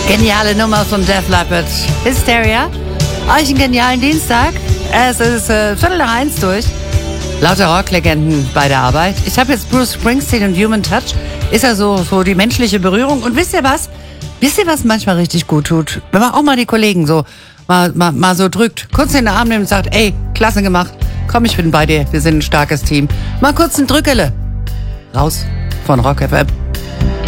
Geniale Nummer von Def Leppard. Hysteria. Euch einen genialen Dienstag. Es ist 1:15 durch. Lauter Rocklegenden bei der Arbeit. Ich habe jetzt Bruce Springsteen und Human Touch. Ist ja so die menschliche Berührung. Und wisst ihr was? Wisst ihr, was manchmal richtig gut tut? Wenn man auch mal die Kollegen so mal so drückt, kurz in den Arm nimmt und sagt, ey, klasse gemacht. Komm, ich bin bei dir. Wir sind ein starkes Team. Mal kurz ein Drückele. Raus von Rock FM.